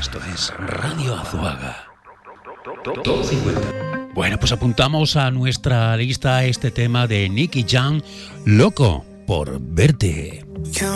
Esto es Radio Azuaga. Top 50. Bueno, pues apuntamos a nuestra lista este tema de Nicky Jam, Loco por verte.